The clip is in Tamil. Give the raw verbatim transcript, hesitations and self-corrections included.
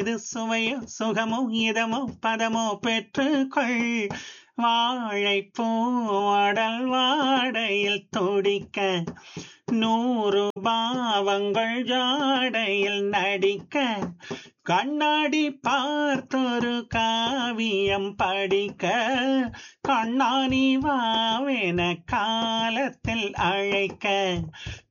இது சுவையோ சுகமோ இதமோ பதமோ பெற்றுக்கொள் வாழைப்பூ அடல் வாடையில் துடிக்க நூறு பாவங்கள் ஜாடையில் நடிக்க கண்ணாடி பார்த்தொரு காவியம் படிக்க கண்ணாணி வாவென காலத்தில் அழைக்க